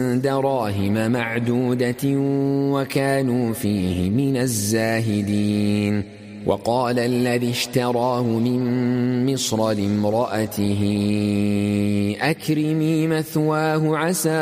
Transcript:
دراهم معدودة وكانوا فيه من الزاهدين. وقال الذي اشتراه من مصر لامرأته أكرمي مثواه عسى